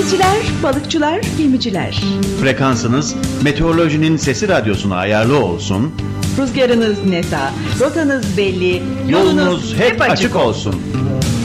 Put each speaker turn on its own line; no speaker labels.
Denizciler, balıkçılar, gemiciler.
Frekansınız meteorolojinin sesi radyosuna ayarlı olsun.
Rüzgarınız neta, rotanız belli,
Yolunuz hep açık olsun.